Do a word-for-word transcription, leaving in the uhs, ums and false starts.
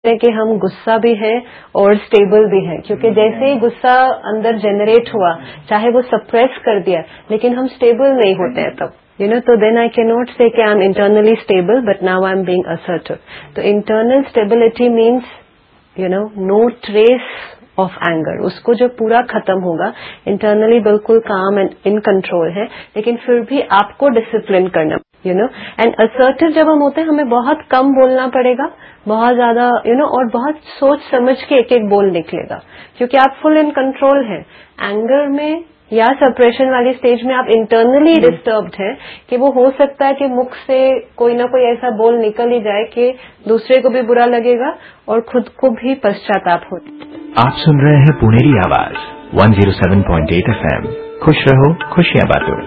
कि हम गुस्सा भी है और स्टेबल भी है, क्योंकि जैसे ही गुस्सा अंदर जनरेट हुआ, चाहे वो सप्रेस कर दिया, लेकिन हम स्टेबल नहीं होते हैं तब, यू नो. तो देन आई कैन नॉट से कि I am internally stable but now I am being assertive. तो internal stability means you know no trace of anger, उसको जो पूरा खत्म होगा. इंटरनली बिल्कुल काम एंड इन कंट्रोल है, लेकिन फिर भी आपको डिसिप्लिन करना, यू नो. एंड असर्टिव जब हम होते हैं, हमें बहुत कम बोलना पड़ेगा, बहुत ज्यादा, यू नो, और बहुत सोच समझ के एक एक बोल निकलेगा, क्योंकि आप फुल इन कंट्रोल हैं. एंगर में या सप्रेशन वाली स्टेज में आप इंटरनली डिस्टर्ब्ड हैं कि वो हो सकता है कि मुख से कोई ना कोई ऐसा बोल निकल ही जाए कि दूसरे को भी बुरा लगेगा और खुद को भी पश्चाताप हो. आप सुन रहे हैं पुनेरी आवाज one zero seven point eight F M. खुश रहो, खुशियां बांटो.